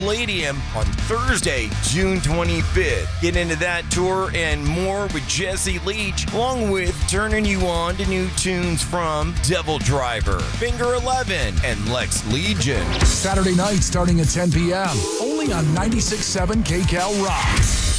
Palladium on Thursday, June 25th. Get into that tour and more with Jesse Leach, along with turning you on to new tunes from Devil Driver, Finger 11, and Lex Legion. Saturday night starting at 10 p.m. only on 96.7 KCAL Rocks.